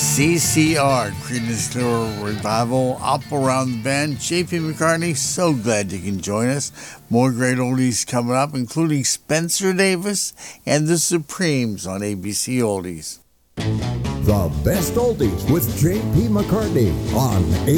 CCR, Creedence Clearwater Revival, up around the band. J.P. McCartney, so glad you can join us. More great oldies coming up, including Spencer Davis and the Supremes on ABC Oldies. The best oldies with J.P. McCartney on